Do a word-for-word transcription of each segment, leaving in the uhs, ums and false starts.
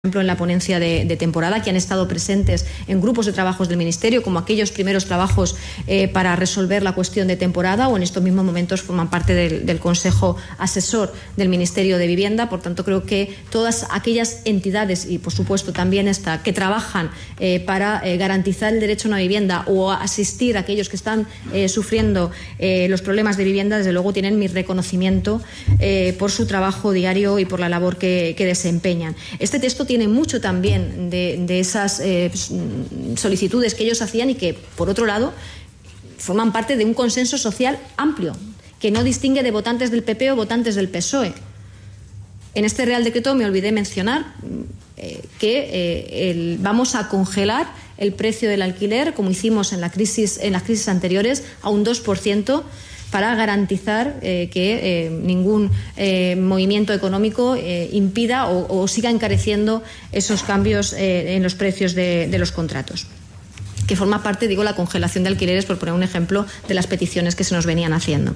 ejemplo, en la ponencia de, de temporada, que han estado presentes en grupos de trabajos del Ministerio, como aquellos primeros trabajos eh, para resolver la cuestión de temporada, o en estos mismos momentos forman parte del, del Consejo Asesor del Ministerio de Vivienda. Por tanto, creo que todas aquellas entidades, y por supuesto también esta, que trabajan eh, para eh, garantizar el derecho a una vivienda o a asistir a aquellos que están eh, sufriendo eh, los problemas de vivienda, desde luego tienen mi reconocimiento eh, por su trabajo diario y por la labor que, que desempeñan. Este texto tiene mucho también de, de esas eh, solicitudes que ellos hacían y que, por otro lado, forman parte de un consenso social amplio, que no distingue de votantes del P P o votantes del P S O E. En este Real Decreto me olvidé mencionar eh, que eh, el, vamos a congelar el precio del alquiler, como hicimos en, la crisis, en las crisis anteriores, a un dos por ciento, para garantizar eh, que eh, ningún eh, movimiento económico eh, impida o, o siga encareciendo esos cambios eh, en los precios de, de los contratos, que forma parte, digo, la congelación de alquileres, por poner un ejemplo de las peticiones que se nos venían haciendo.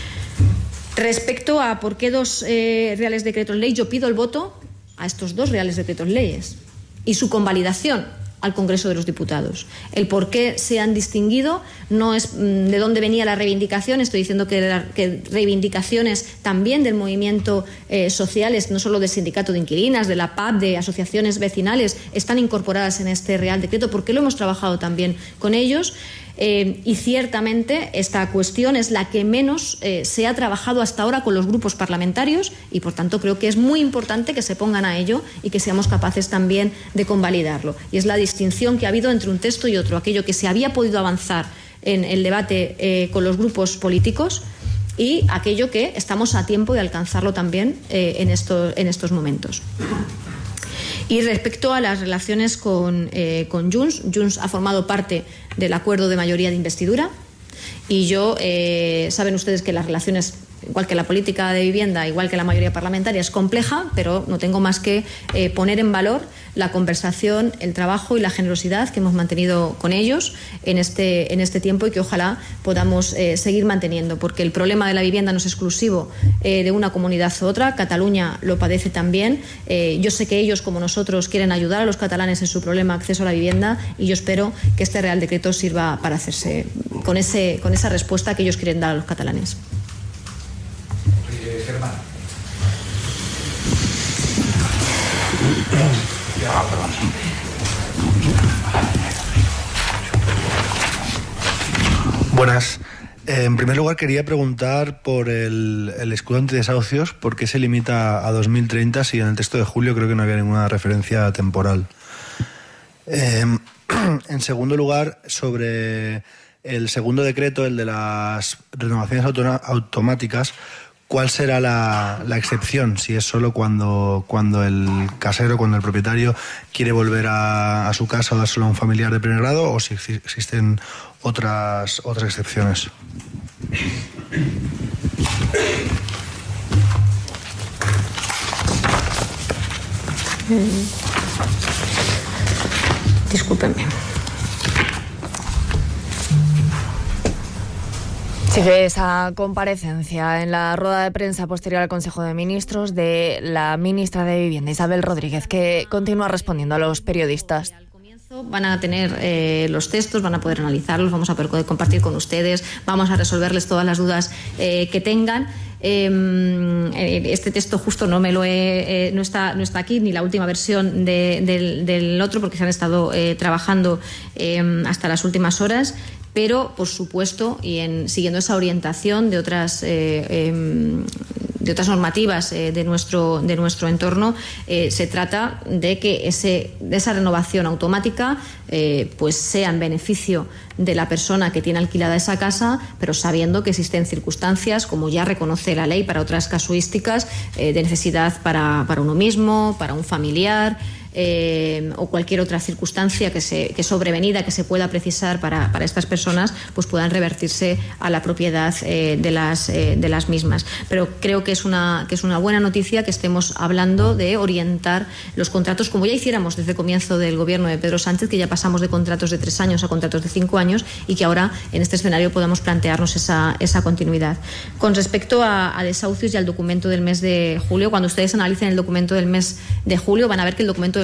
Respecto a por qué dos eh, reales decretos ley, yo pido el voto a estos dos reales decretos leyes y su convalidación al Congreso de los Diputados. El por qué se han distinguido no es mmm, de dónde venía la reivindicación. Estoy diciendo que, la, que reivindicaciones también del movimiento eh, sociales, no solo del sindicato de inquilinas, de la P A B, de asociaciones vecinales, están incorporadas en este Real Decreto, porque lo hemos trabajado también con ellos. Eh, y ciertamente esta cuestión es la que menos eh, se ha trabajado hasta ahora con los grupos parlamentarios y, por tanto, creo que es muy importante que se pongan a ello y que seamos capaces también de convalidarlo. Y es la distinción que ha habido entre un texto y otro, aquello que se había podido avanzar en el debate eh, con los grupos políticos y aquello que estamos a tiempo de alcanzarlo también eh, en, esto, en estos momentos. Y respecto a las relaciones con, eh, con Junts, Junts ha formado parte del acuerdo de mayoría de investidura y yo, eh, saben ustedes que las relaciones, igual que la política de vivienda, igual que la mayoría parlamentaria, es compleja, pero no tengo más que eh, poner en valor la conversación, el trabajo y la generosidad que hemos mantenido con ellos en este, en este tiempo y que ojalá podamos eh, seguir manteniendo, porque el problema de la vivienda no es exclusivo eh, de una comunidad u otra. Cataluña lo padece también. Eh, yo sé que ellos, como nosotros, quieren ayudar a los catalanes en su problema de acceso a la vivienda y yo espero que este Real Decreto sirva para hacerse con, ese, con esa respuesta que ellos quieren dar a los catalanes. Germán. Ah, perdón. Buenas. Eh, en primer lugar, quería preguntar por el, el escudo antidesahucios, ¿por qué se limita a dos mil treinta si en el texto de julio creo que no había ninguna referencia temporal? Eh, en segundo lugar, sobre el segundo decreto, el de las renovaciones auto- automáticas, ¿cuál será la, la excepción? Si es solo cuando, cuando el casero, cuando el propietario quiere volver a, a su casa o dárselo a un familiar de primer grado, o si existen otras, otras excepciones. Discúlpenme. Sigue esa comparecencia en la rueda de prensa posterior al Consejo de Ministros de la ministra de Vivienda, Isabel Rodríguez, que continúa respondiendo a los periodistas. Van a tener eh, los textos, van a poder analizarlos, vamos a poder compartir con ustedes, vamos a resolverles todas las dudas eh, que tengan. Eh, este texto justo no me lo he, eh, no está no está aquí, ni la última versión de, del, del otro, porque se han estado eh, trabajando eh, hasta las últimas horas. Pero, por supuesto, y en, siguiendo esa orientación de otras, eh, eh, de otras normativas eh, de, nuestro, de nuestro entorno, eh, se trata de que ese, de esa renovación automática eh, pues sea en beneficio de la persona que tiene alquilada esa casa, pero sabiendo que existen circunstancias, como ya reconoce la ley para otras casuísticas, eh, de necesidad para, para uno mismo, para un familiar, Eh, o cualquier otra circunstancia que, se, que sobrevenida que se pueda precisar para, para estas personas, pues puedan revertirse a la propiedad eh, de, las, eh, de las mismas. Pero creo que es, una, que es una buena noticia que estemos hablando de orientar los contratos, como ya hiciéramos desde el comienzo del gobierno de Pedro Sánchez, que ya pasamos de contratos de tres años a contratos de cinco años y que ahora en este escenario podamos plantearnos esa, esa continuidad. Con respecto a, a desahucios y al documento del mes de julio, cuando ustedes analicen el documento del mes de julio van a ver que el documento